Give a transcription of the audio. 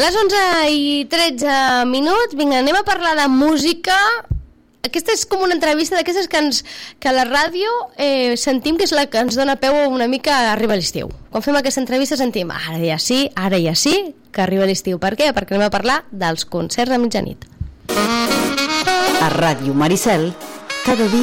Les 11:13. Vinga, anem a parlar de música. Aquesta és com una entrevista d'aquestes que a la ràdio sentim que és la que ens dona peu una mica a arribar l'estiu. Quan fem aquesta entrevista sentim ara ja sí, que arriba l'estiu. Per què? Perquè anem a parlar dels concerts a mitjanit. A Ràdio Maricel, cada dia